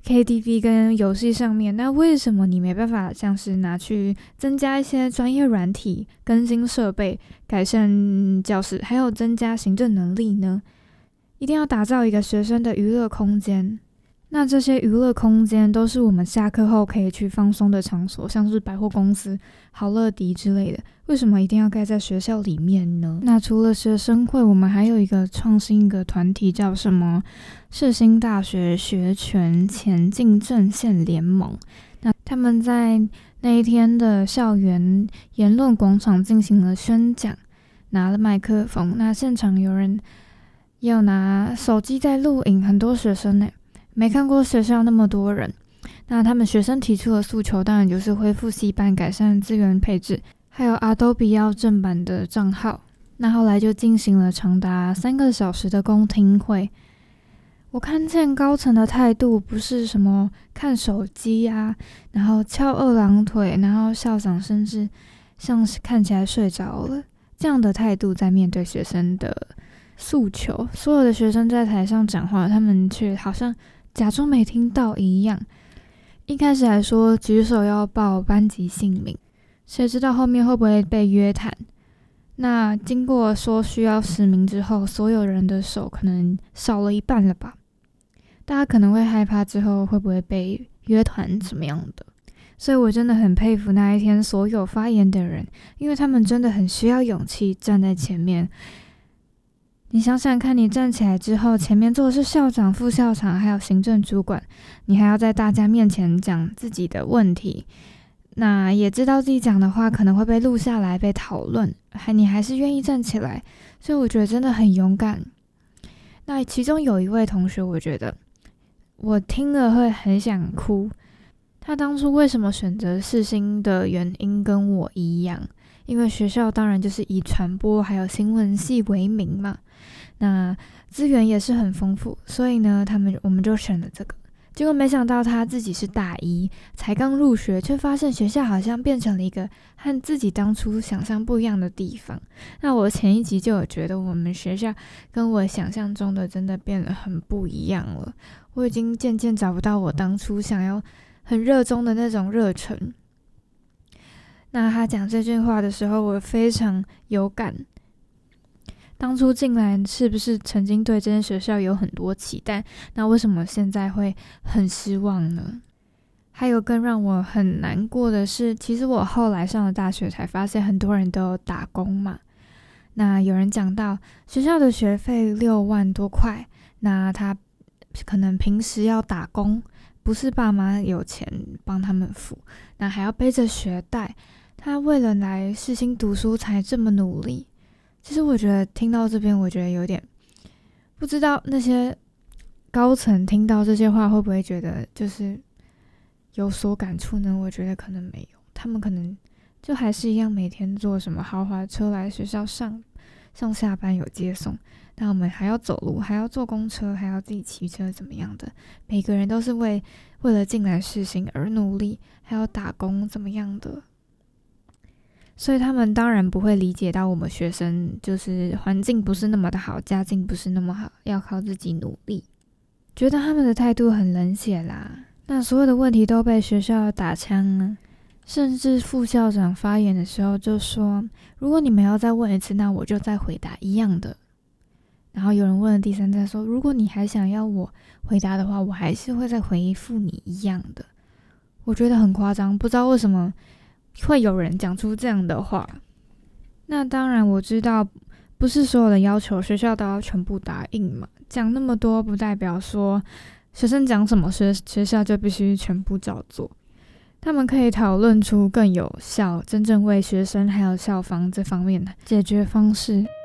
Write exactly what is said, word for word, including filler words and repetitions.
K T V 跟游戏上面，那为什么你没办法像是拿去增加一些专业软体、更新设备、改善教室，还有增加行政能力呢？一定要打造一个学生的娱乐空间。那这些娱乐空间都是我们下课后可以去放松的场所，像是百货公司、好乐迪之类的。为什么一定要盖在学校里面呢？那除了学生会，我们还有一个创新一个团体，叫什么世新大学学权前进阵线联盟。那他们在那一天的校园言论广场进行了宣讲，拿了麦克风，那现场有人也有拿手机在录影，很多学生呢。没看过学校那么多人，那他们学生提出的诉求当然就是恢复系办、改善资源配置，还有 Adobe 要正版的账号。那后来就进行了长达三个小时的公听会。我看见高层的态度不是什么看手机啊，然后翘二郎腿，然后校长甚至像是看起来睡着了，这样的态度在面对学生的诉求。所有的学生在台上讲话，他们却好像假装没听到一样。一开始还说举手要报班级姓名，谁知道后面会不会被约谈？那经过说需要实名之后，所有人的手可能少了一半了吧？大家可能会害怕之后会不会被约谈怎么样的？所以我真的很佩服那一天所有发言的人，因为他们真的很需要勇气站在前面。你想想看，你站起来之后，前面坐的是校长、副校长还有行政主管，你还要在大家面前讲自己的问题，那也知道自己讲的话可能会被录下来被讨论，还你还是愿意站起来，所以我觉得真的很勇敢。那其中有一位同学，我觉得我听了会很想哭。他当初为什么选择世新的原因跟我一样，因为学校当然就是以传播还有新闻系为名嘛，那资源也是很丰富，所以呢，他们我们就选了这个。结果没想到他自己是大一，才刚入学，却发现学校好像变成了一个和自己当初想象不一样的地方。那我前一集就有觉得我们学校跟我想象中的真的变得很不一样了，我已经渐渐找不到我当初想要很热衷的那种热忱。那他讲这句话的时候，我非常有感。当初进来是不是曾经对这间学校有很多期待？那为什么现在会很失望呢？还有更让我很难过的是，其实我后来上了大学才发现，很多人都有打工嘛。那有人讲到学校的学费六万多块，那他可能平时要打工，不是爸妈有钱帮他们付，那还要背着学贷。他为了来世新读书才这么努力。其实我觉得听到这边，我觉得有点不知道那些高层听到这些话会不会觉得就是有所感触呢？我觉得可能没有，他们可能就还是一样每天坐什么豪华车来学校上上下班有接送，但我们还要走路，还要坐公车，还要自己骑车怎么样的，每个人都是为为了进来世新而努力，还要打工怎么样的。所以他们当然不会理解到我们学生就是环境不是那么的好，家境不是那么好，要靠自己努力，觉得他们的态度很冷血啦。那所有的问题都被学校打枪啊，甚至副校长发言的时候就说，如果你们要再问一次，那我就再回答一样的。然后有人问了第三次说，如果你还想要我回答的话，我还是会再回复你一样的。我觉得很夸张，不知道为什么会有人讲出这样的话。那当然我知道不是所有的要求学校都要全部答应嘛，讲那么多不代表说学生讲什么学学校就必须全部照做，他们可以讨论出更有效真正为学生还有校方这方面的解决方式。